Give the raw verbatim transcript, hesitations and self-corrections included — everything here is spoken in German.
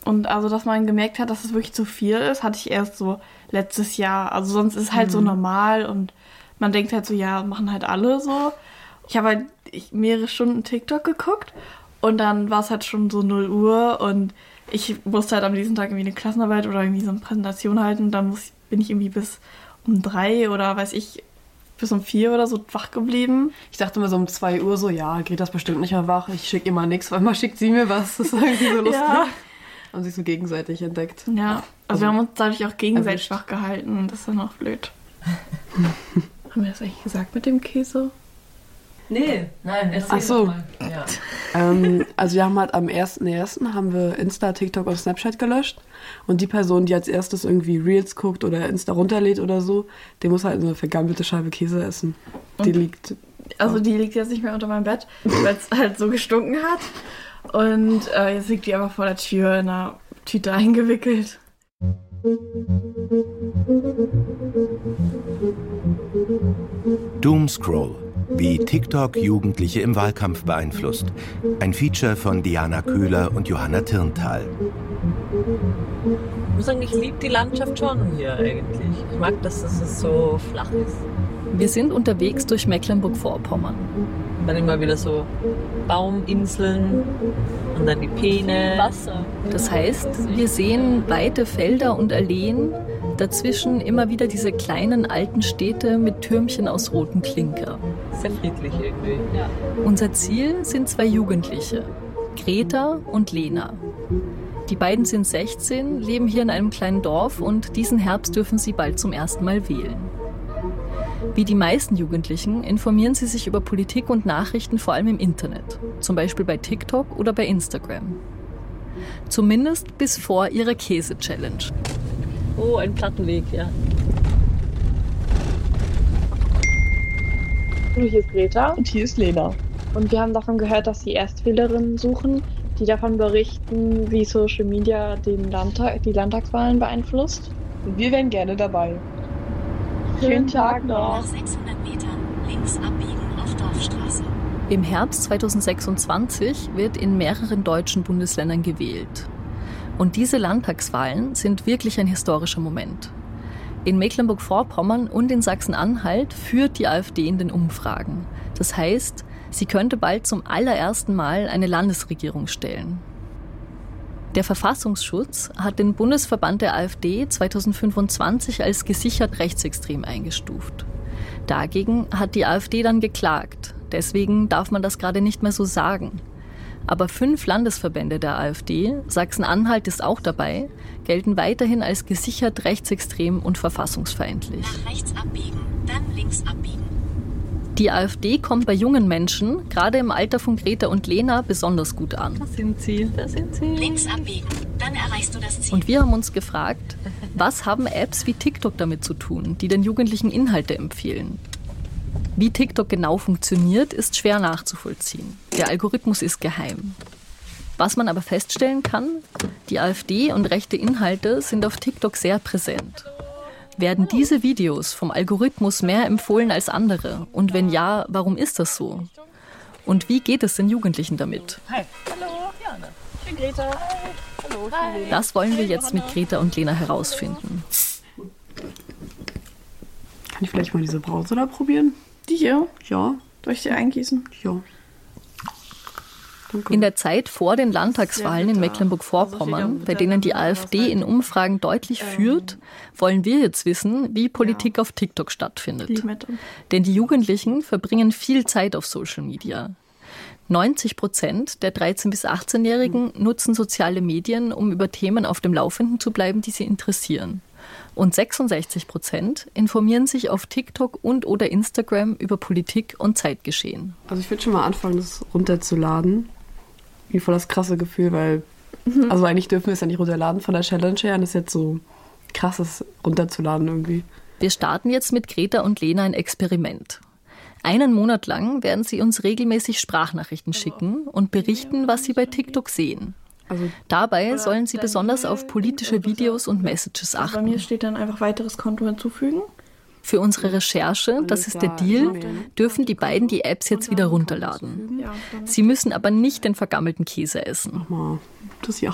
Und also, dass man gemerkt hat, dass es wirklich zu viel ist, hatte ich erst so letztes Jahr. Also sonst ist es halt mhm. so normal und man denkt halt so, ja, machen halt alle so. Ich habe halt ich, mehrere Stunden TikTok geguckt und dann war es halt schon so null Uhr und ich musste halt am nächsten Tag irgendwie eine Klassenarbeit oder irgendwie so eine Präsentation halten. Dann muss, bin ich irgendwie bis um drei oder weiß ich, bis um vier oder so wach geblieben. Ich dachte immer so um zwei Uhr so, ja, Greta ist bestimmt nicht mehr wach, ich schicke immer nichts, weil mal schickt sie mir was. Das ist irgendwie so lustig. Ja. Haben sich so gegenseitig entdeckt. Ja, also, also wir haben uns dadurch auch gegenseitig wach gehalten und das ist dann auch blöd. Haben wir das eigentlich gesagt mit dem Käse? Nee, nein, erzähl Ach so. mal. Ja. ähm, also wir haben halt am ersten ersten haben wir Insta, TikTok und Snapchat gelöscht und die Person, die als erstes irgendwie Reels guckt oder Insta runterlädt oder so, die muss halt eine vergammelte Scheibe Käse essen. Die und, liegt... Also die liegt jetzt nicht mehr unter meinem Bett, weil es halt so gestunken hat und äh, jetzt liegt die einfach vor der Tür in einer Tüte eingewickelt. Doomscroll, wie TikTok Jugendliche im Wahlkampf beeinflusst. Ein Feature von Diana Köhler und Johanna Tirntal. Ich muss sagen, ich liebe die Landschaft schon hier eigentlich. Ich mag, dass es so flach ist. Wir sind unterwegs durch Mecklenburg-Vorpommern. Dann immer wieder so Bauminseln und dann die Peene. Wasser. Das heißt, wir sehen weite Felder und Alleen, dazwischen immer wieder diese kleinen alten Städte mit Türmchen aus rotem Klinker. Sehr friedlich irgendwie. Ja. Unser Ziel sind zwei Jugendliche, Greta und Lena. Die beiden sind sechzehn, leben hier in einem kleinen Dorf und diesen Herbst dürfen sie bald zum ersten Mal wählen. Wie die meisten Jugendlichen informieren sie sich über Politik und Nachrichten vor allem im Internet, zum Beispiel bei TikTok oder bei Instagram. Zumindest bis vor ihrer Käse-Challenge. Oh, ein Plattenweg, ja. Hier ist Greta. Und hier ist Lena. Und wir haben davon gehört, dass sie Erstwählerinnen suchen, die davon berichten, wie Social Media den Landtag, die Landtagswahlen beeinflusst. Und wir wären gerne dabei. Schönen Tag noch. Nach sechshundert Metern links abbiegen auf Dorfstraße. Im Herbst zweitausendsechsundzwanzig wird in mehreren deutschen Bundesländern gewählt. Und diese Landtagswahlen sind wirklich ein historischer Moment. In Mecklenburg-Vorpommern und in Sachsen-Anhalt führt die AfD in den Umfragen. Das heißt, sie könnte bald zum allerersten Mal eine Landesregierung stellen. Der Verfassungsschutz hat den Bundesverband der AfD zweitausendfünfundzwanzig als gesichert rechtsextrem eingestuft. Dagegen hat die AfD dann geklagt. Deswegen darf man das gerade nicht mehr so sagen. Aber fünf Landesverbände der AfD, Sachsen-Anhalt ist auch dabei, gelten weiterhin als gesichert rechtsextrem und verfassungsfeindlich. Nach rechts abbiegen, dann links abbiegen. Die AfD kommt bei jungen Menschen, gerade im Alter von Greta und Lena, besonders gut an. Da sind sie, da sind sie. Links abbiegen, dann erreichst du das Ziel. Und wir haben uns gefragt, was haben Apps wie TikTok damit zu tun, die den Jugendlichen Inhalte empfehlen? Wie TikTok genau funktioniert, ist schwer nachzuvollziehen. Der Algorithmus ist geheim. Was man aber feststellen kann, die AfD und rechte Inhalte sind auf TikTok sehr präsent. Werden diese Videos vom Algorithmus mehr empfohlen als andere? Und wenn ja, warum ist das so? Und wie geht es den Jugendlichen damit? Hi. Hallo, Jana. Ich bin Greta. Hi. Hallo, ich bin Lena. Das wollen wir jetzt mit Greta und Lena herausfinden. Kann ich vielleicht mal diese Brause da probieren? Die hier? Ja. Soll ich die eingießen? Ja. In der Zeit vor den Landtagswahlen in Mecklenburg-Vorpommern, bei denen die AfD in Umfragen deutlich führt, wollen wir jetzt wissen, wie Politik auf TikTok stattfindet. Denn die Jugendlichen verbringen viel Zeit auf Social Media. neunzig Prozent der dreizehn- bis achtzehnjährigen nutzen soziale Medien, um über Themen auf dem Laufenden zu bleiben, die sie interessieren. Und sechsundsechzig Prozent informieren sich auf TikTok und oder Instagram über Politik und Zeitgeschehen. Also ich würde schon mal anfangen, das runterzuladen. Wie voll das krasse Gefühl, weil mhm. also eigentlich dürfen wir es ja nicht runterladen von der Challenge her. Und das ist jetzt so krass, das runterzuladen irgendwie. Wir starten jetzt mit Greta und Lena ein Experiment. Einen Monat lang werden sie uns regelmäßig Sprachnachrichten schicken und berichten, was sie bei TikTok sehen. Also Dabei sollen sie besonders auf politische Videos und Messages achten. Bei mir steht dann einfach weiteres Konto hinzufügen. Für unsere Recherche, das ist der Deal, dürfen die beiden die Apps jetzt wieder runterladen. Sie müssen aber nicht den vergammelten Käse essen. Mach mal, das hier.